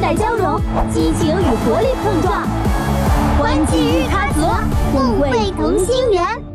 代交融，激情与活力碰撞。欢聚日喀则，共绘同心圆。